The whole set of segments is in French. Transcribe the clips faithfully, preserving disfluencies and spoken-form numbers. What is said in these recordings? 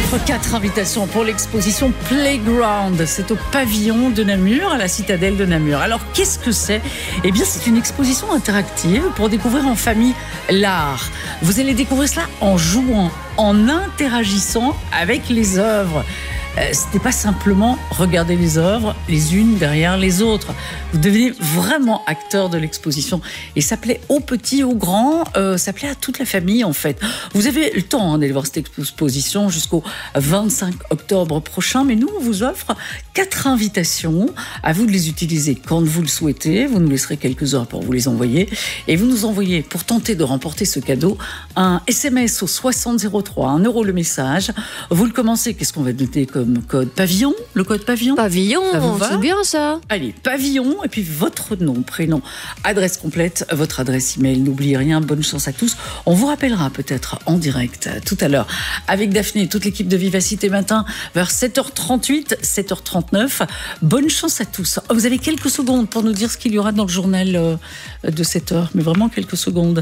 offre quatre invitations pour l'exposition Playground. C'est au pavillon de Namur, à la citadelle de Namur. Alors, qu'est-ce que c'est ? Eh bien, c'est une exposition interactive pour découvrir en famille l'art. Vous allez découvrir cela en jouant, en interagissant avec les œuvres. Euh, ce n'est pas simplement regarder les œuvres les unes derrière les autres. Vous devenez vraiment acteur de l'exposition. Et ça plaît aux petits, aux grands, euh, ça plaît à toute la famille en fait. Vous avez le temps hein, d'aller voir cette exposition jusqu'au vingt-cinq octobre prochain, mais nous on vous offre quatre invitations. À vous de les utiliser quand vous le souhaitez. Vous nous laisserez quelques heures pour vous les envoyer. Et vous nous envoyez, pour tenter de remporter ce cadeau, un S M S au soixante zéro trois, un euro le message. Vous le commencez, qu'est-ce qu'on va noter comme code pavillon, le code pavillon. Pavillon, c'est bien ça. Allez, pavillon, et puis votre nom, prénom, adresse complète, votre adresse email. N'oubliez rien, bonne chance à tous. On vous rappellera peut-être en direct tout à l'heure avec Daphné et toute l'équipe de Vivacité Matin vers sept heures trente-huit, sept heures trente-neuf. Bonne chance à tous. Vous avez quelques secondes pour nous dire ce qu'il y aura dans le journal de sept heures, mais vraiment quelques secondes.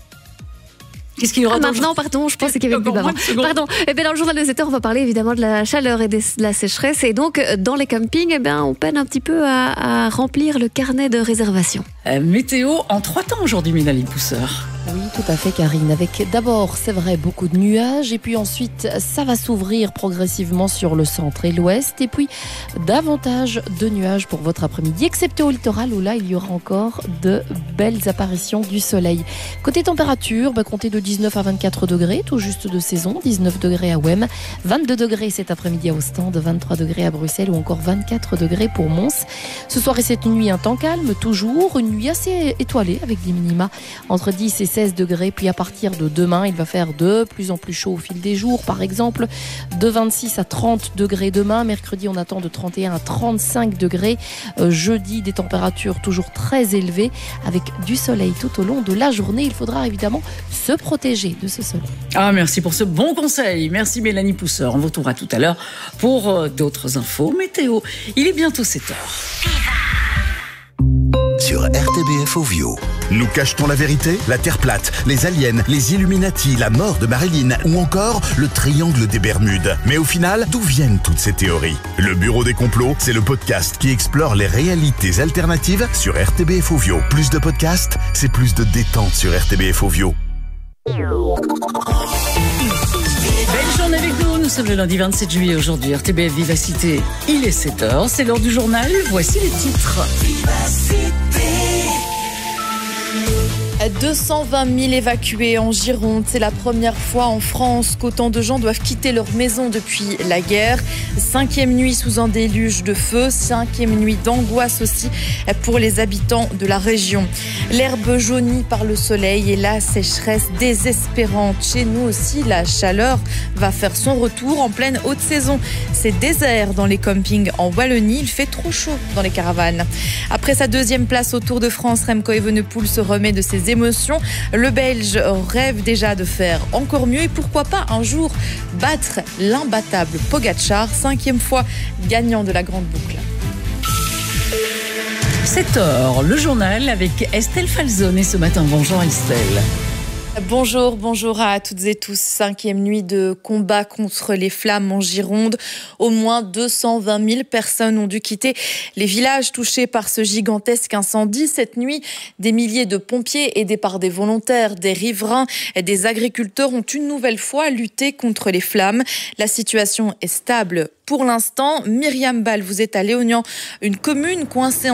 Qu'est-ce qu'il y aura ah, dans maintenant, le... pardon, je pensais qu'il y avait plus d'avant. Pardon. Eh bien, dans le journal de sept heures, on va parler évidemment de la chaleur et de la sécheresse. Et donc, dans les campings, eh bien, on peine un petit peu à, à remplir le carnet de réservation. Euh, météo en trois temps aujourd'hui, Mélanie Pousseur. Oui, tout à fait, Karine. Avec d'abord, c'est vrai, beaucoup de nuages. Et puis ensuite, ça va s'ouvrir progressivement sur le centre et l'ouest. Et puis, davantage de nuages pour votre après-midi, excepté au littoral où là, il y aura encore de belles apparitions du soleil. Côté température, bah, comptez de dix-neuf à vingt-quatre degrés, tout juste de saison. dix-neuf degrés à Ouem, vingt-deux degrés cet après-midi à Ostende, vingt-trois degrés à Bruxelles ou encore vingt-quatre degrés pour Mons. Ce soir et cette nuit, un temps calme, toujours. Une nuit assez étoilée avec des minima entre dix et seize degrés. Puis à partir de demain, il va faire de plus en plus chaud au fil des jours. Par exemple, de vingt-six à trente degrés demain. Mercredi, on attend de trente et un à trente-cinq degrés. Euh, jeudi, des températures toujours très élevées avec du soleil tout au long de la journée. Il faudra évidemment se protéger de ce soleil. Ah, merci pour ce bon conseil. Merci Mélanie Pousseur. On vous retrouvera tout à l'heure pour euh, d'autres infos météo. Il est bientôt sept heures. Sur R T B F Ovio. Nous cachetons la vérité, la Terre plate, les aliens, les Illuminati, la mort de Marilyn ou encore le triangle des Bermudes. Mais au final, d'où viennent toutes ces théories ? Le Bureau des complots, c'est le podcast qui explore les réalités alternatives sur R T B F Ovio. Plus de podcasts, c'est plus de détente sur R T B F Ovio. Belle journée avec nous, nous sommes le lundi vingt-sept juillet aujourd'hui, R T B F Vivacité, il est sept heures, c'est l'heure du journal, voici les titres. deux cent vingt mille évacués en Gironde. C'est la première fois en France qu'autant de gens doivent quitter leur maison depuis la guerre. Cinquième nuit sous un déluge de feu. Cinquième nuit d'angoisse aussi pour les habitants de la région. L'herbe jaunie par le soleil et la sécheresse désespérante. Chez nous aussi, la chaleur va faire son retour en pleine haute saison. C'est désert dans les campings en Wallonie. Il fait trop chaud dans les caravanes. Après sa deuxième place au Tour de France, Remco Evenepoel se remet de ses émotions. Le Belge rêve déjà de faire encore mieux et pourquoi pas un jour battre l'imbattable Pogačar, cinquième fois gagnant de la grande boucle. sept heures, le journal avec Estelle Falzone. Et ce matin, bonjour Estelle. Bonjour, bonjour à toutes et tous. Cinquième nuit de combat contre les flammes en Gironde. Au moins deux cent vingt mille personnes ont dû quitter les villages touchés par ce gigantesque incendie. Cette nuit, des milliers de pompiers aidés par des volontaires, des riverains et des agriculteurs ont une nouvelle fois lutté contre les flammes. La situation est stable pour l'instant. Myriam Ball, vous êtes à Léognan, une commune coincée